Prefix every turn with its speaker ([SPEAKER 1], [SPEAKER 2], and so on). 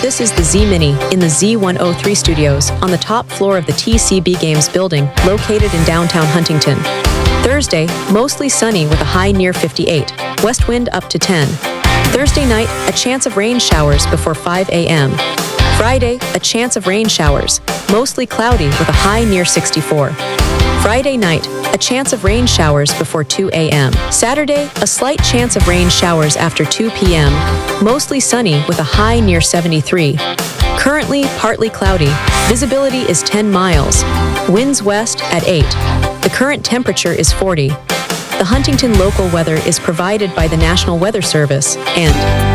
[SPEAKER 1] This is the Z-Mini in the Z103 studios on the top floor of the TCB Games building located in downtown Huntington. Thursday, mostly sunny with a high near 58, west wind up to 10. Thursday night, a chance of rain showers before 5 a.m. Friday, a chance of rain showers, mostly cloudy with a high near 64. Friday night, a chance of rain showers before 2 a.m. Saturday, a slight chance of rain showers after 2 p.m., mostly sunny with a high near 73. Currently, partly cloudy. Visibility is 10 miles. Winds west at 8. The current temperature is 40. The Huntington local weather is provided by the National Weather Service and